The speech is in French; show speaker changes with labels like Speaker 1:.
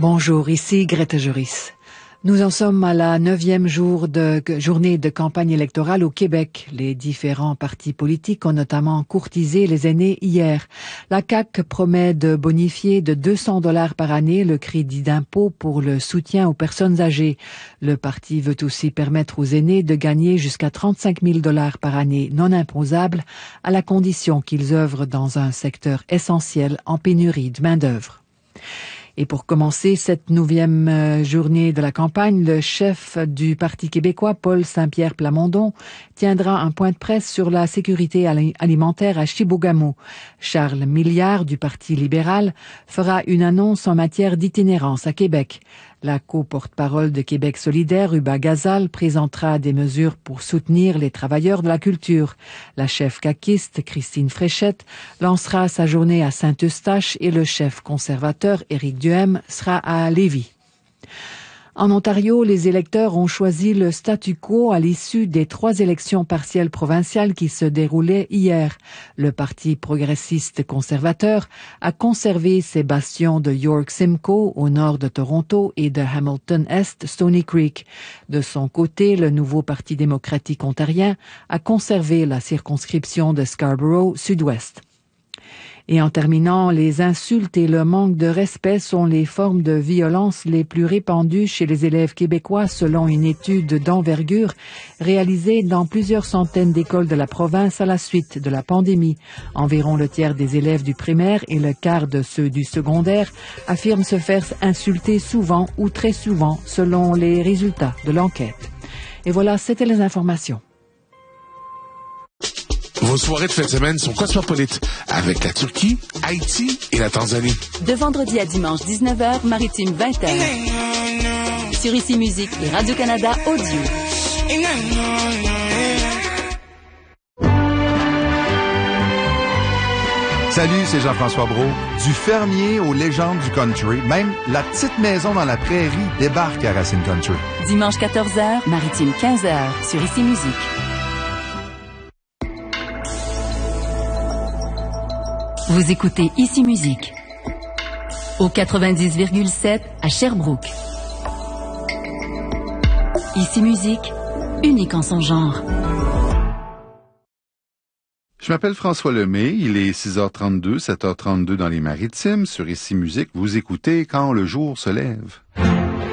Speaker 1: Bonjour, ici Greta Juris. Nous en sommes à la 9e journée de campagne électorale au Québec. Les différents partis politiques ont notamment courtisé les aînés hier. La CAQ promet de bonifier de 200 $ par année le crédit d'impôt pour le soutien aux personnes âgées. Le parti veut aussi permettre aux aînés de gagner jusqu'à 35 000 $ par année non imposables, à la condition qu'ils œuvrent dans un secteur essentiel en pénurie de main-d'œuvre. Et pour commencer cette 9e journée de la campagne, le chef du Parti québécois, Paul Saint-Pierre Plamondon, tiendra un point de presse sur la sécurité alimentaire à Chibougamau. Charles Milliard du Parti libéral fera une annonce en matière d'itinérance à Québec. La co-porte-parole de Québec solidaire, Uba Gazal, présentera des mesures pour soutenir les travailleurs de la culture. La chef caquiste, Christine Fréchette, lancera sa journée à Saint-Eustache et le chef conservateur, Éric Duhem, sera à Lévis. En Ontario, les électeurs ont choisi le statu quo à l'issue des 3 élections partielles provinciales qui se déroulaient hier. Le Parti progressiste conservateur a conservé ses bastions de York Simcoe au nord de Toronto et de Hamilton Est, Stony Creek. De son côté, le nouveau Parti démocratique ontarien a conservé la circonscription de Scarborough Sud-Ouest. Et en terminant, les insultes et le manque de respect sont les formes de violence les plus répandues chez les élèves québécois selon une étude d'envergure réalisée dans plusieurs centaines d'écoles de la province à la suite de la pandémie. Environ le tiers des élèves du primaire et le quart de ceux du secondaire affirment se faire insulter souvent ou très souvent selon les résultats de l'enquête. Et voilà, c'était les informations.
Speaker 2: Vos soirées de fin de semaine sont cosmopolites avec la Turquie, Haïti et la Tanzanie.
Speaker 3: De vendredi à dimanche 19h, maritime 20h. Sur Ici Musique et Radio-Canada Audio.
Speaker 4: Salut, c'est Jean-François Brault. Du fermier aux légendes du country, même la petite maison dans la prairie débarque à Racine Country.
Speaker 3: Dimanche 14h, maritime 15h, sur Ici Musique. Vous écoutez Ici Musique au 90,7 à Sherbrooke. Ici Musique, unique en son genre.
Speaker 4: Je m'appelle François Lemay, il est 6h32, 7h32 dans les Maritimes. Sur Ici Musique, vous écoutez Quand le jour se lève.